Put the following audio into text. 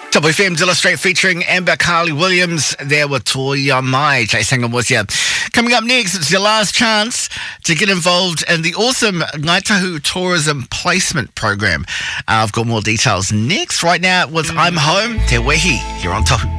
Top FM's Illustrate featuring Amber Carly Williams there with Toya Mai. Jay Sangam was here. Coming up next, it's your last chance to get involved in the awesome Ngaitahu Tourism Placement Program. I've got more details next. Right now with I'm Home, Te Wehi, you're on top.